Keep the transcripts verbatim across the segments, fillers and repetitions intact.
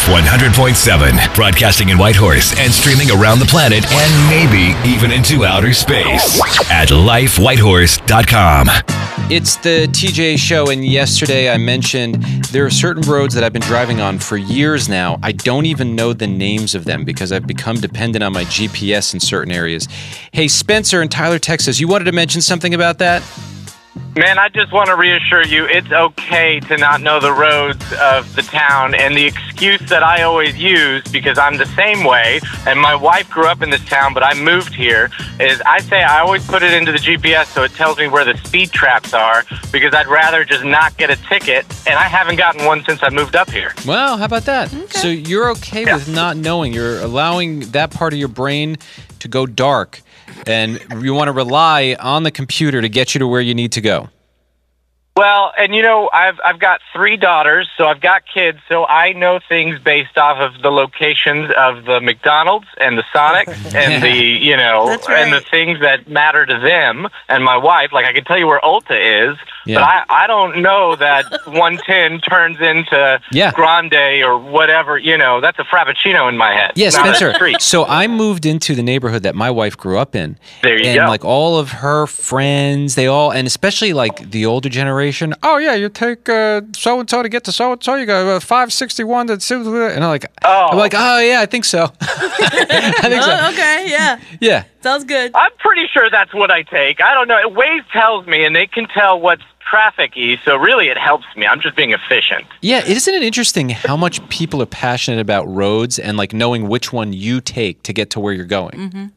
Life one hundred point seven, broadcasting in Whitehorse and streaming around the planet and maybe even into outer space at life whitehorse dot com. It's the T J Show, and yesterday I mentioned there are certain roads that I've been driving on for years now. I don't even know the names of them because I've become dependent on my G P S in certain areas. Hey, Spencer in Tyler, Texas, you wanted to mention something about that? Man, I just want to reassure you, it's okay to not know the roads of the town. And the excuse that I always use, because I'm the same way, and my wife grew up in this town, but I moved here, is I say I always put it into the G P S so it tells me where the speed traps are, because I'd rather just not get a ticket, and I haven't gotten one since I moved up here. Well, how about that? Okay. So you're okay yeah. with not knowing. You're allowing that part of your brain to go dark, and you want to rely on the computer to get you to where you need to go. Well, and you know, I've I've got three daughters, so I've got kids, so I know things based off of the locations of the McDonald's and the Sonic and the, you know, That's right. and the things that matter to them and my wife. Like, I can tell you where Ulta is, yeah. but I, I don't know that one ten turns into yeah. Grande or whatever, you know. That's a Frappuccino in my head. Yeah, not Spencer. a street. So I moved into the neighborhood that my wife grew up in. There you and go. And like all of her friends, they all, and especially like the older generation, oh yeah, you take uh, so and so to get to so and so. You go uh, five sixty-one to, and I'm like, oh. I'm like, oh yeah, I think so. I think so. Oh, okay, yeah, yeah, sounds good. I'm pretty sure that's what I take. I don't know. Waze tells me, and they can tell what's traffic-y, so really it helps me. I'm just being efficient. Yeah, isn't it interesting how much people are passionate about roads and like knowing which one you take to get to where you're going? Mm-hmm.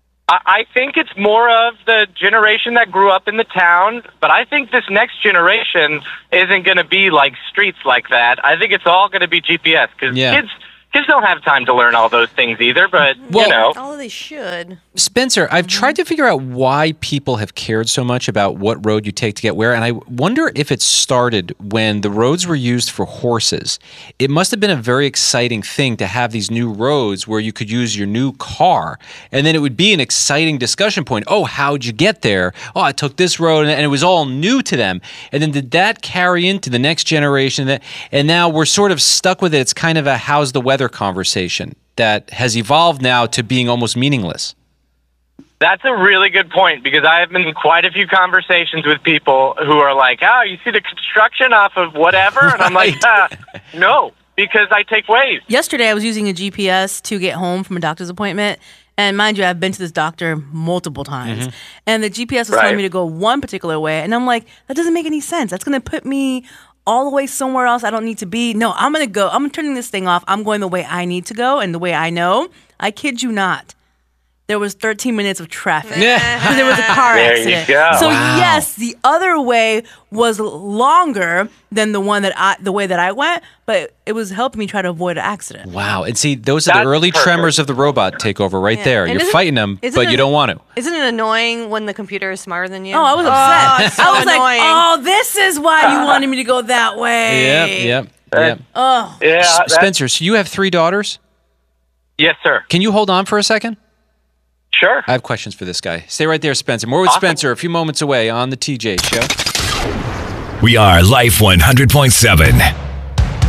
I think it's more of the generation that grew up in the town, but I think this next generation isn't going to be like streets like that. I think it's all going to be G P S, because yeah. kids kids don't have time to learn all those things either, but, well, you know. Although they should. Spencer, I've tried to figure out why people have cared so much about what road you take to get where, and I wonder if it started when the roads were used for horses. It must have been a very exciting thing to have these new roads where you could use your new car, and then it would be an exciting discussion point. Oh, how'd you get there? Oh, I took this road, and it was all new to them. And then did that carry into the next generation? And now we're sort of stuck with it. It's kind of a how's the weather conversation that has evolved now to being almost meaningless. That's a really good point, because I have been in quite a few conversations with people who are like, oh, you see the construction off of whatever? Right. And I'm like, uh, no, because I take Waze. Yesterday I was using a G P S to get home from a doctor's appointment. And mind you, I've been to this doctor multiple times. Mm-hmm. And the G P S was right. telling me to go one particular way. And I'm like, that doesn't make any sense. That's going to put me all the way somewhere else I don't need to be. No, I'm going to go. I'm turning this thing off. I'm going the way I need to go and the way I know. I kid you not. There was thirteen minutes of traffic. Yeah. There was a car there accident. You go. So wow. yes, the other way was longer than the one that I, the way that I went, but it was helping me try to avoid an accident. Wow. And see, those are That's the early perfect. tremors of the robot takeover right Yeah. there. And You're isn't- fighting them, isn't but it- you don't want to. Isn't it annoying when the computer is smarter than you? Oh, I was upset. it's so I was annoying. like, oh, this is why you wanted me to go that way. Yep, yep, yep. Oh. Yeah, S- that- Spencer, so you have three daughters? Yes, sir. Can you hold on for a second? Sure. I have questions for this guy. Stay right there, Spencer. More with Awesome. Spencer a few moments away on the T J Show. We are Life one hundred point seven.